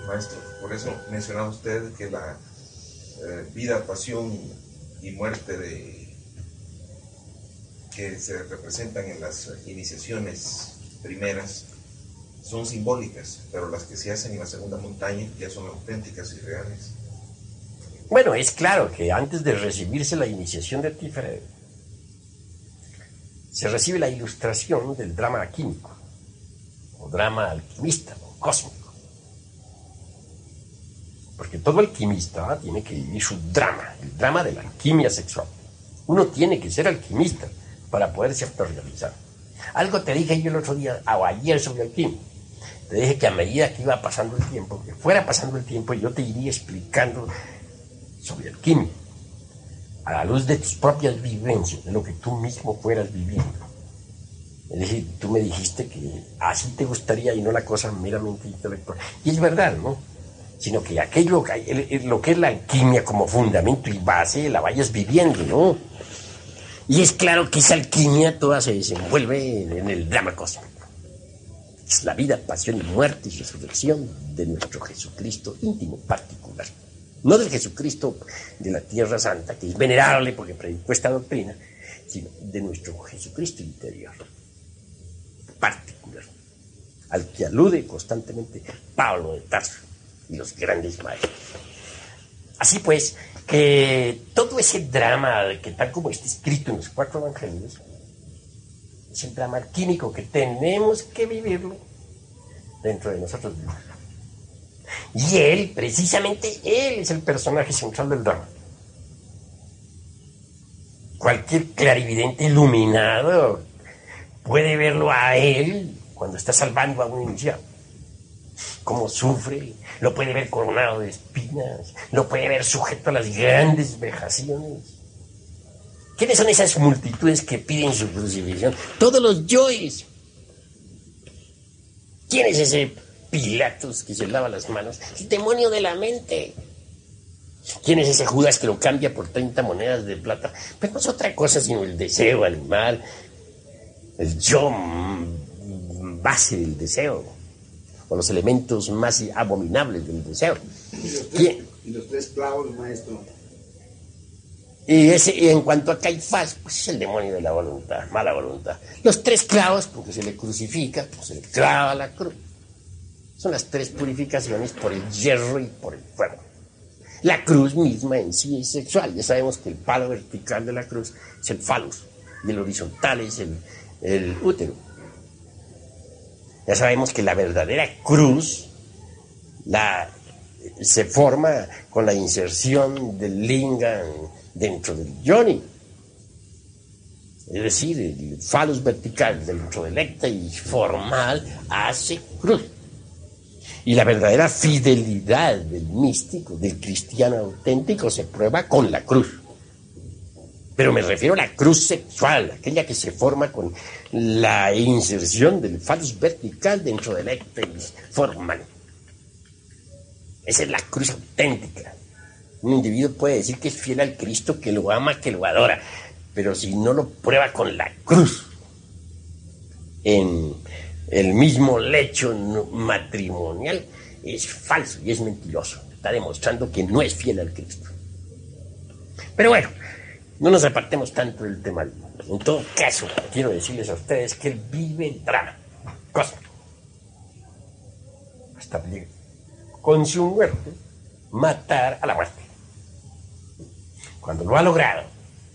Maestro, por eso mencionaba usted que la vida, pasión y muerte que se representan en las iniciaciones primeras son simbólicas, pero las que se hacen en la segunda montaña ya son auténticas y reales. Bueno, es claro que antes de recibirse la iniciación de Tiferet, se recibe la ilustración del drama químico, o drama alquimista, o cósmico. Porque todo alquimista tiene que vivir su drama, el drama de la alquimia sexual. Uno tiene que ser alquimista para poderse autorrealizar. Algo te dije yo el otro día, o ayer, sobre alquimia. Te dije que a medida que iba pasando el tiempo, que fuera pasando el tiempo, yo te iría explicando sobre alquimia, a la luz de tus propias vivencias, de lo que tú mismo fueras viviendo. Es decir, tú me dijiste que así te gustaría y no la cosa meramente intelectual. Y es verdad, ¿no? Sino que aquello, lo que es la alquimia como fundamento y base, la vayas viviendo, ¿no? Y es claro que esa alquimia toda se desenvuelve en el drama cósmico. Es la vida, pasión y muerte y resurrección de nuestro Jesucristo íntimo, particular. No del Jesucristo de la Tierra Santa, que es venerable porque predicó esta doctrina, sino de nuestro Jesucristo interior, particular, al que alude constantemente Pablo de Tarso y los grandes maestros. Así pues, que todo ese drama, que tal como está escrito en los 4 evangelios, es el drama alquímico que tenemos que vivirlo dentro de nosotros mismos. Y él, precisamente él, es el personaje central del drama. Cualquier clarividente iluminado puede verlo a él cuando está salvando a un iniciado. Cómo sufre, lo puede ver coronado de espinas, lo puede ver sujeto a las grandes vejaciones. ¿Quiénes son esas multitudes que piden su crucifixión? Todos los yoes. ¿Quién es ese Pilatos que se lava las manos? El demonio de la mente. ¿Quién es ese Judas que lo cambia por 30 monedas de plata? Pues no es otra cosa sino el deseo animal, el yo base del deseo, o los elementos más abominables del deseo. Y los 3 clavos, maestro. Y en cuanto a Caifás, pues es el demonio de la voluntad, mala voluntad. Los 3 clavos, porque se le crucifica, pues se le clava la cruz. Son las 3 purificaciones por el hierro y por el fuego. La cruz misma en sí es sexual. Ya sabemos que el palo vertical de la cruz es el falus y el horizontal es el útero. Ya sabemos que la verdadera cruz se forma con la inserción del lingam dentro del yoni. Es decir, el falus vertical dentro del éctasis formal hace cruz. Y la verdadera fidelidad del místico, del cristiano auténtico, se prueba con la cruz. Pero me refiero a la cruz sexual, aquella que se forma con la inserción del falus vertical dentro del éctasis formal. Esa es la cruz auténtica. Un individuo puede decir que es fiel al Cristo, que lo ama, que lo adora, pero si no lo prueba con la cruz en el mismo lecho matrimonial, es falso y es mentiroso. Está demostrando que no es fiel al Cristo. Pero bueno, no nos apartemos tanto del tema. En todo caso, quiero decirles a ustedes que él vive el drama cósmico hasta con su muerte matar a la muerte. Cuando lo ha logrado,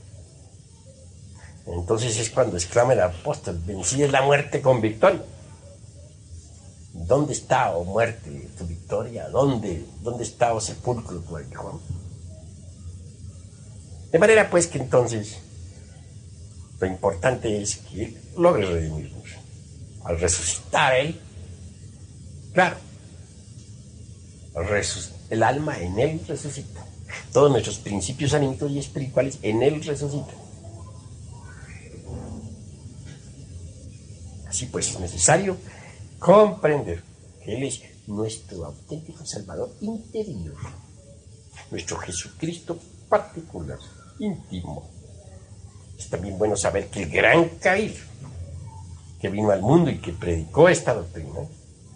entonces es cuando exclama el apóstol: vencida es la muerte con victoria. ¿Dónde está, oh muerte, tu victoria? ¿Dónde está, oh sepulcro, tu aguijón? De manera pues que entonces lo importante es que logre redimirnos. Al resucitar él, claro, el alma en él resucita. Todos nuestros principios anímicos y espirituales en él resucitan. Así pues es necesario comprender que él es nuestro auténtico Salvador interior, nuestro Jesucristo particular, íntimo. Es también bueno saber que el gran Caín, que vino al mundo y que predicó esta doctrina,